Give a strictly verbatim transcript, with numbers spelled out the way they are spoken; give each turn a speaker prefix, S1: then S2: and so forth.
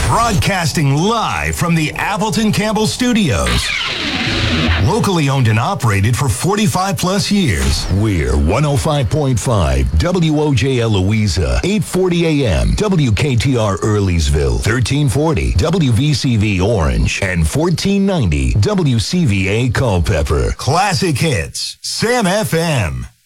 S1: Broadcasting live from the Appleton Campbell Studios. Locally owned and operated for forty-five plus years. We're one oh five point five W O J L Louisa, eight forty A M W K T R Earleysville, thirteen forty W V C V Orange, and fourteen ninety W C V A Culpeper. Classic hits, Sam F M.